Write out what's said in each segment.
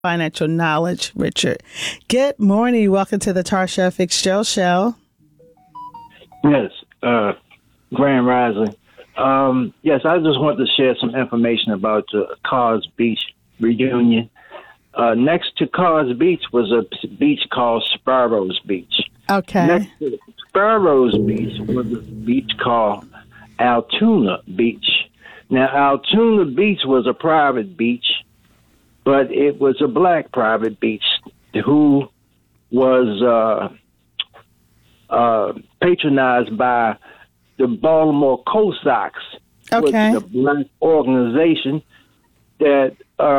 financial knowledge, Richard. Good morning. Welcome to the Tarsha Fitzgerald Show. Yes, Grand Rising. Yes, I just want to share some information about the Carr's Beach reunion. Next to Carr's Beach was a beach called Sparrows Beach. Okay. Next to Sparrows Beach was a beach called Altoona Beach. Now, Altoona Beach was a private beach, but it was a black private beach who was patronized by the Baltimore Cossacks, Okay. was the black organization that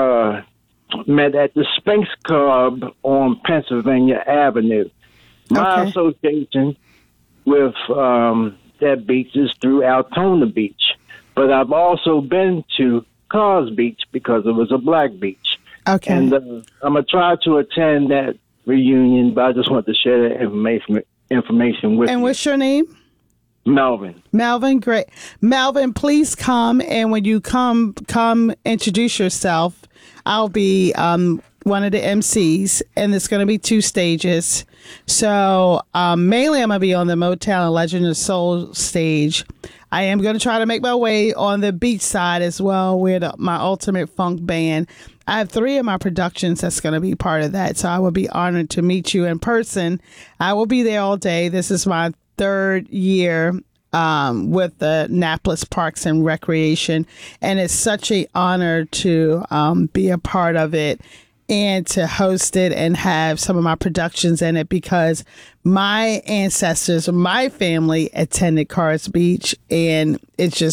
met at the Sphinx Club on Pennsylvania Avenue. My Okay. association with that beach is through Altoona Beach, but I've also been to Carr's Beach because it was a black beach. Okay. And I'm going to try to attend that reunion, but I just want to share that information with And you. what's your name? Melvin. Melvin, great. Melvin, please come. And when you come introduce yourself. I'll be one of the MCs, and it's going to be 2 stages. So mainly I'm going to be on the Motown and Legend of Soul stage. I am going to try to make my way on the beach side as well with my Ultimate Funk Band. I have 3 of my productions that's going to be part of that. So I will be honored to meet you in person. I will be there all day. This is my 3rd year with the Annapolis Parks and Recreation. And it's such an honor to be a part of it and to host it and have some of my productions in it because my ancestors, my family attended Carr's Beach, and it's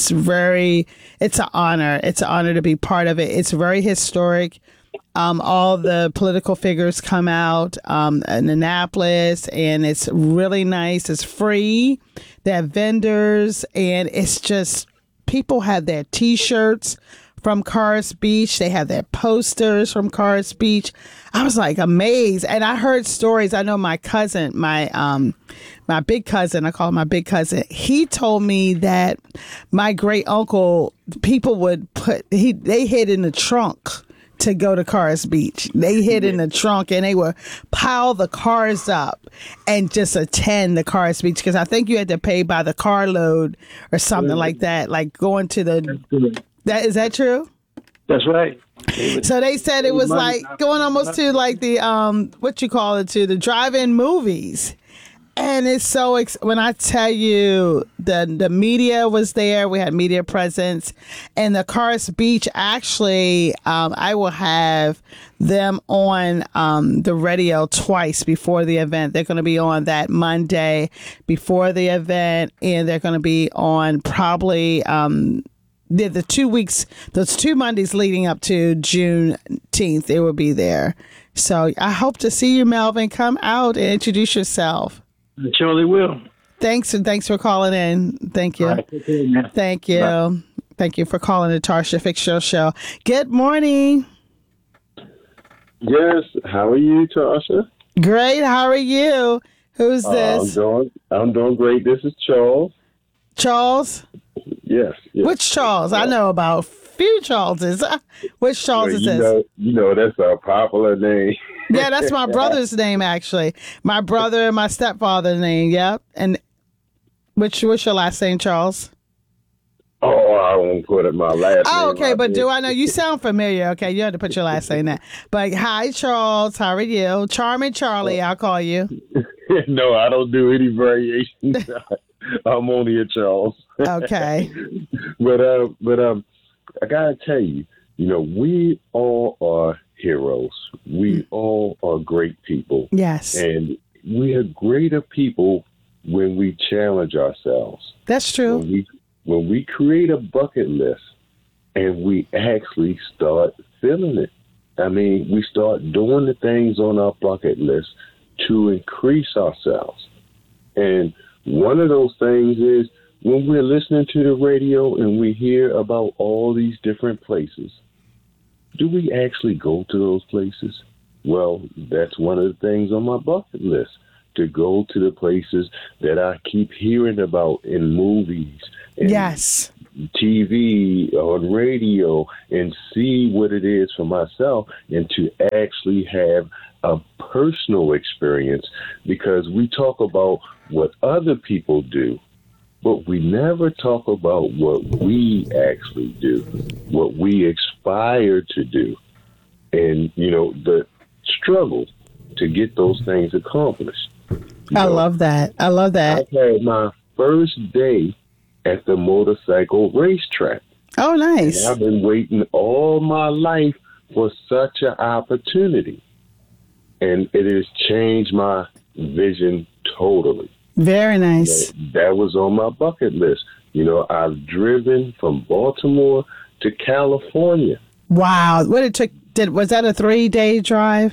an honor. It's an honor to be part of it. It's very historic. All the political figures come out in Annapolis, and it's really nice. It's free. They have vendors, and it's just people have their T-shirts from Carr's Beach. They have their posters from Carr's Beach. I was like amazed, and I heard stories. I know my cousin, my big cousin, I call him my big cousin. He told me that my great uncle, people would they hid in the trunk to go to Carr's Beach. They hid in the trunk and they would pile the cars up and just attend the Carr's Beach because I think you had to pay by the carload or something like that. Like going to is that true? That's right. So they said it was like going almost to like the to the drive-in movies. And it's so when I tell you the media was there, we had media presence, and the Carr's Beach actually, I will have them on the radio twice before the event. They're going to be on that Monday before the event, and they're going to be on probably the 2 weeks, those 2 Mondays leading up to Juneteenth. They will be there. So I hope to see you, Melvin. Come out and introduce yourself. I surely will. Thanks for calling in. Thank you. All right, thank you. Bye. Thank you for calling the Tarsha Fitzgerald Show. Good morning. Yes. How are you, Tarsha? Great. How are you? Who's this? I'm doing great. This is Charles. Charles? Yes. Which Charles? I know about few Charleses. Which Charles is this? You know that's a popular name. Yeah, that's my brother's name, actually. My brother and my stepfather's name, yep. And what's your last name, Charles? Oh, I won't put it my last name. Oh, okay, but do I know? You sound familiar. Okay, you have to put your last name there. But hi, Charles. How are you? Charming Charlie, I'll call you. No, I don't do any variations. I'm only a Charles. Okay. But I gotta tell you, we all are heroes. We all are great people. Yes. And we are greater people when we challenge ourselves. That's true. When we create a bucket list and we actually start filling it. I mean, we start doing the things on our bucket list to increase ourselves. And one of those things is when we're listening to the radio and we hear about all these different places, do we actually go to those places? Well, that's one of the things on my bucket list, to go to the places that I keep hearing about in movies. And yes. TV, on radio, and see what it is for myself, and to actually have a personal experience, because we talk about what other people do, but we never talk about what we actually do, what we aspire to do, and, the struggle to get those things accomplished. I love that. I love that. I had my first day at the motorcycle racetrack. Oh, nice. And I've been waiting all my life for such an opportunity. And it has changed my vision totally. Very nice. That was on my bucket list. I've driven from Baltimore to California. Wow. What it took, was that a 3-day drive?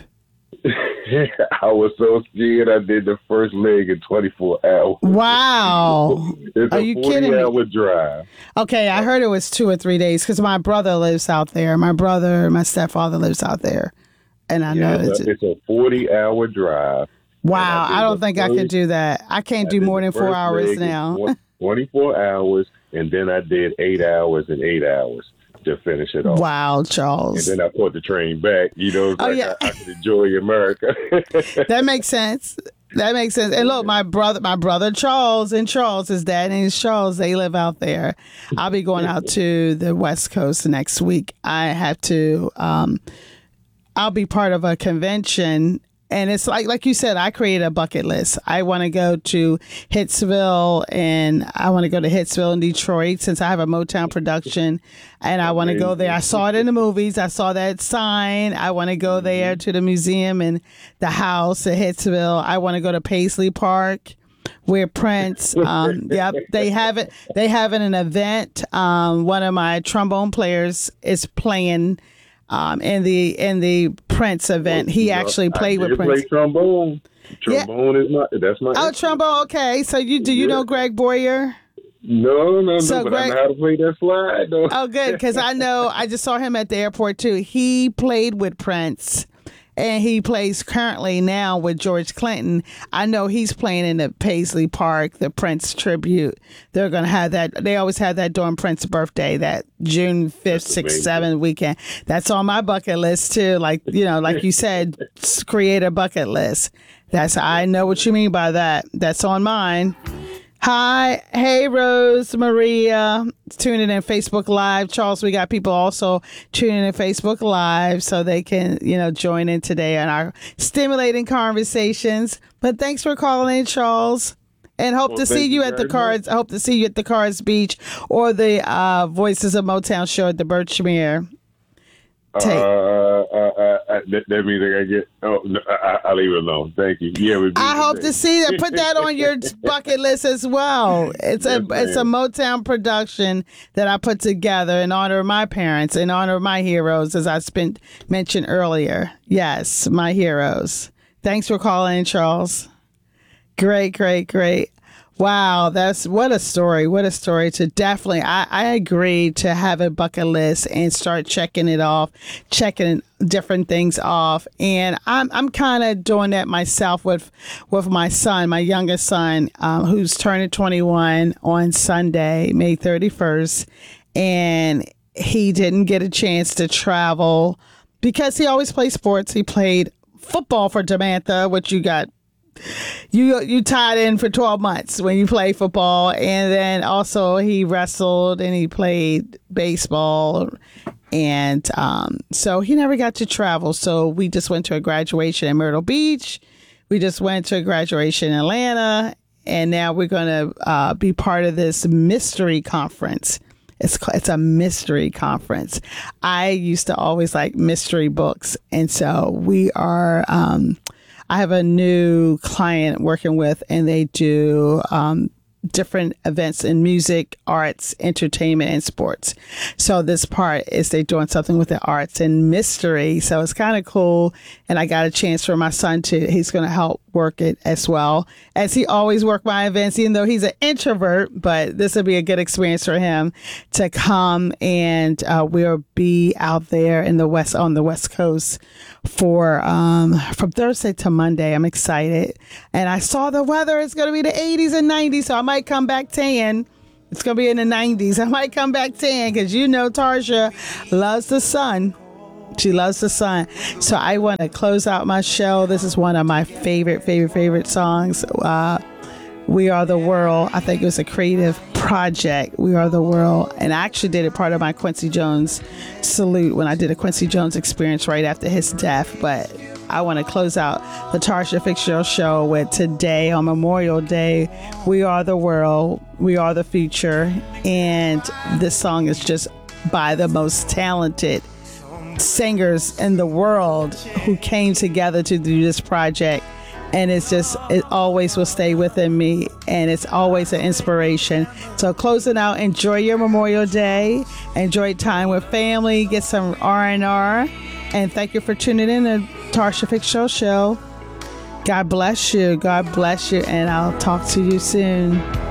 I was so scared I did the first leg in 24 hours. Wow. It's Are a you kidding me? 40-hour drive. Okay, I heard it was 2 or 3 days because my brother lives out there. My stepfather lives out there. And I know it's a 40-hour drive. Wow, I don't think I could do that. I can't do more than 4 hours now. 24 hours, and then I did 8 hours and 8 hours to finish it off. Wow, Charles. And then I put the train back. I could enjoy America. That makes sense. That makes sense. And look, my brother Charles, and Charles, his dad name is Charles. They live out there. I'll be going out to the West Coast next week. I have to. I'll be part of a convention. And it's like you said, I created a bucket list. I want to go to Hitsville, and I want to go to Hitsville in Detroit since I have a Motown production, and I want to go there. I saw it in the movies. I saw that sign. I want to go there to the museum and the house at Hitsville. I want to go to Paisley Park where Prince, they have it. They have an event. One of my trombone players is playing in the Prince event. He actually played with Prince. Play trombone. Trombone is that's my. Oh, trombone. Okay, so you know Greg Boyer? No. So but Greg, I know how to play that slide though. Oh, good, because I just saw him at the airport too. He played with Prince. And he plays currently now with George Clinton. I know he's playing in the Paisley Park, the Prince tribute. They're going to have that. They always have that during Prince's birthday, that June 5th, 6th, 7th weekend. That's on my bucket list too. Like you said, create a bucket list. I know what you mean by that. That's on mine. Hi. Hey, Rose Maria. Tuning in Facebook Live. Charles, we got people also tuning in Facebook Live so they can, join in today on our stimulating conversations. But thanks for calling in, Charles. And hope to see you at the Cards. I hope to see you at the Cards Beach or the Voices of Motown show at the Birchmere. That means I gotta get. Oh, no, I'll leave it alone. Thank you. Yeah, I hope to see that. Put that on your bucket list as well. It's a Motown production that I put together in honor of my parents, in honor of my heroes, as I mentioned earlier. Yes, my heroes. Thanks for calling in, Charles. Great. Wow, what a story. What a story to definitely, I agree to have a bucket list and start checking different things off. And I'm kind of doing that myself with my son, my youngest son, who's turning 21 on Sunday, May 31st. And he didn't get a chance to travel because he always plays sports. He played football for Demantha, which you tied in for 12 months when you play football, and then also he wrestled and he played baseball, and so he never got to travel. So we just went to a graduation in Myrtle Beach. We just went to a graduation in Atlanta, and now we're going to be part of this mystery conference. It's a mystery conference. I used to always like mystery books, and so we are. I have a new client working with, and they do different events in music, arts, entertainment, and sports. So this part is they're doing something with the arts and mystery. So it's kind of cool. And I got a chance for my son he's going to help work it as well, as he always worked my events, even though he's an introvert. But this will be a good experience for him to come, and we'll be out there on the West Coast for from Thursday to Monday. I'm excited, and I saw the weather is going to be the 80s and 90s, so I might come back tan It's going to be in the 90s. I might come back 10 because you know Tarsha loves the sun. She loves the sun. So I want to close out my show. This is one of my favorite songs. We Are the World. I think it was a creative project, We Are the World. And I actually did it part of my Quincy Jones salute when I did a Quincy Jones experience right after his death. But I want to close out the Tarsha Fitzgerald Show with today on Memorial Day, We Are the World, We Are the Future. And this song is just by the most talented singers in the world who came together to do this project. And it's just, it always will stay within me, and it's always an inspiration. So closing out, enjoy your Memorial Day, enjoy time with family, get some R&R, and thank you for tuning in to Tarsha Fitzgerald Show. God bless you, and I'll talk to you soon.